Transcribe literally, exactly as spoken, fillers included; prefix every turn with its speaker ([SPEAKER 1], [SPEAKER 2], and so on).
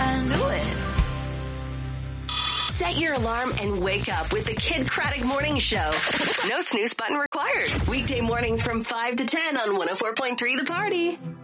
[SPEAKER 1] I knew it.
[SPEAKER 2] Set your alarm and wake up with the Kid Craddock Morning Show. No snooze button required. Weekday mornings from five to ten on one oh four point three The Party.